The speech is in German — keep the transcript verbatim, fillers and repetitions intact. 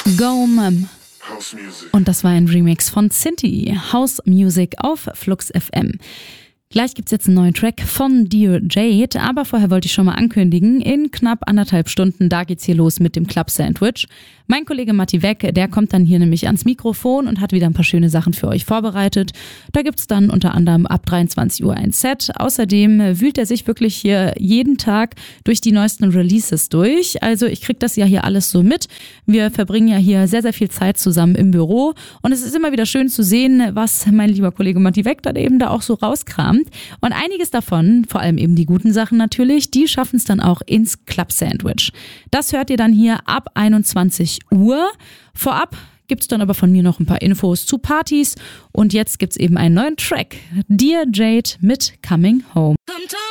Go Mum. Und das war ein Remix von Cinti, House Music auf Flux F M. Gleich gibt's jetzt einen neuen Track von Dear Jade, aber vorher wollte ich schon mal ankündigen, in knapp anderthalb Stunden, da geht's hier los mit dem Club Sandwich. Mein Kollege Matti Weck, der kommt dann hier nämlich ans Mikrofon und hat wieder ein paar schöne Sachen für euch vorbereitet. Da gibt's dann unter anderem ab dreiundzwanzig Uhr ein Set. Außerdem wühlt er sich wirklich hier jeden Tag durch die neuesten Releases durch. Also ich krieg das ja hier alles so mit. Wir verbringen ja hier sehr, sehr viel Zeit zusammen im Büro und es ist immer wieder schön zu sehen, was mein lieber Kollege Matti Weck dann eben da auch so rauskramt. Und einiges davon, vor allem eben die guten Sachen natürlich, die schaffen es dann auch ins Club Sandwich. Das hört ihr dann hier ab einundzwanzig Uhr. Vorab gibt's dann aber von mir noch ein paar Infos zu Partys und jetzt gibt's eben einen neuen Track. Dear Jade mit Coming Home.